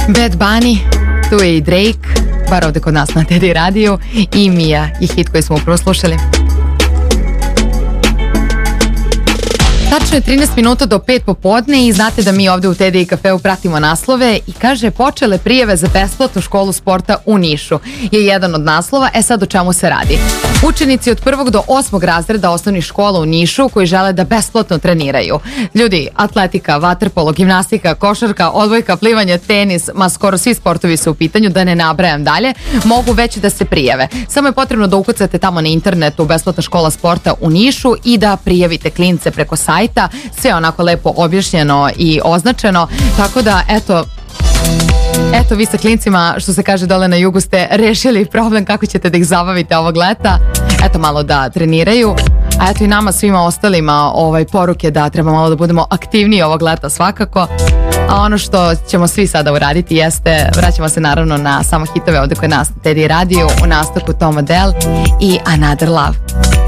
Bad Bunny, tu je i Drake, bar ovde kod nas na Teddy radiju, i Mia je hit koji smo upravo slušali. Tačno je 13 minuta do 5 popodne i znate da mi ovde u Teddy kafeu pratimo naslove i kaže počele prijave za besplatnu školu sporta u Nišu je jedan od naslova. Sad o čemu se radi? Učenici od 1. do 8. razreda osnovnih škola u Nišu koji žele da besplatno treniraju. Ljudi, atletika, vaterpolo, gimnastika, košarka, odbojka, plivanje, tenis, ma skoro svi sportovi su u pitanju, da ne nabrajam dalje, mogu već da se prijave. Samo je potrebno da ukucate tamo na internetu besplatna škola sporta u Nišu i da prijavite klince preko sajta, sve onako lepo objašnjeno i označeno, tako da eto vi sa klincima, što se kaže dole na jugu, ste rešili problem kako ćete da ih zabavite ovog leta, eto malo da treniraju, a eto i nama svima ostalima poruke da treba malo da budemo aktivniji ovog leta svakako, a ono što ćemo svi sada uraditi jeste, vraćamo se naravno na samo hitove ovde kod nas na Teddy radiju, u nastavku Tom Odell i Another Love.